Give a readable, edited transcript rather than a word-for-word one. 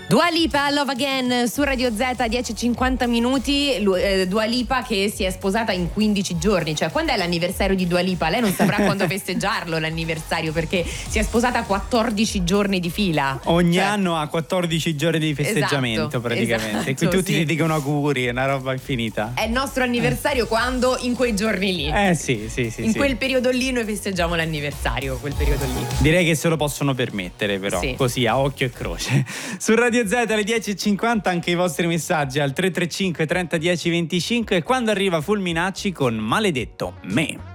Dua Lipa, Love Again su Radio Z, 10:50 minuti. Dua Lipa che si è sposata in 15 giorni. Cioè, quando è l'anniversario di Dua Lipa? Lei non saprà quando festeggiarlo l'anniversario, perché si è sposata 14 giorni di fila. Ogni anno ha 14 giorni di festeggiamento, praticamente. E qui tutti gli dicono auguri, è una roba infinita. È il nostro anniversario quando? In quei giorni lì. Sì. In quel periodo lì noi festeggiamo l'anniversario, quel periodo lì. Direi che se lo possono permettere, però, così a occhio e croce. Su Radio Z alle 10:50 anche i vostri messaggi al 335 30 10 25, e quando arriva Fulminacci con Maledetto me.